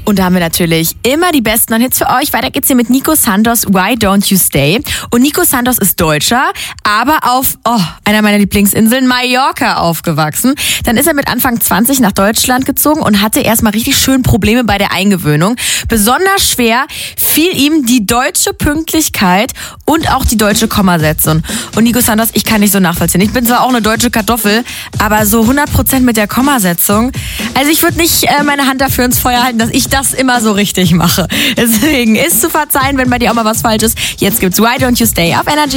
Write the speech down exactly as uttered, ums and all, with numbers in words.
Und da haben wir natürlich immer die besten neuen Hits für euch. Weiter geht's hier mit Nico Santos, Why Don't You Stay? Und Nico Santos ist Deutscher, aber auf oh, einer meiner Lieblingsinseln, Mallorca, aufgewachsen. Dann ist er mit Anfang zwanzig nach Deutschland gezogen und hatte erstmal richtig schön Probleme bei der Eingewöhnung. Besonders schwer fiel ihm die deutsche Pünktlichkeit und auch die deutsche Kommasetzung. Und Nico Santos, ich kann nicht so nachvollziehen. Ich bin zwar auch eine deutsche Kartoffel, aber so hundert Prozent mit der Kommasetzung. Also ich würde nicht äh, meine Hand dafür ins Feuer halten, dass ich das immer so richtig mache. Deswegen ist zu verzeihen, wenn bei dir auch mal was falsch ist. Jetzt gibt's Why Don't You Stay auf Energy.